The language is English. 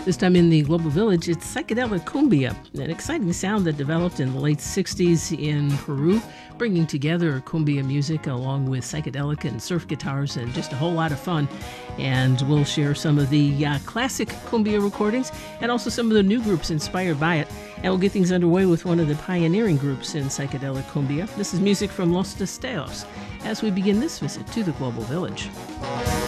This time in the Global Village, it's psychedelic cumbia, an exciting sound that developed in the late 60s in Peru, bringing together cumbia music along with psychedelic and surf guitars and just a whole lot of fun. And we'll share some of the classic cumbia recordings and also some of the new groups inspired by it. And we'll get things underway with one of the pioneering groups in psychedelic cumbia. This is music from Los Destellos as we begin this visit to the Global Village.